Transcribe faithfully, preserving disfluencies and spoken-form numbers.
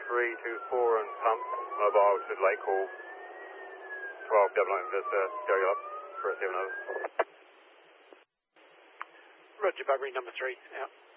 three two four and pump, mobile to Lake Hall, twelve double nine Vista, go up for a seven over. Roger, Barbary number three, out.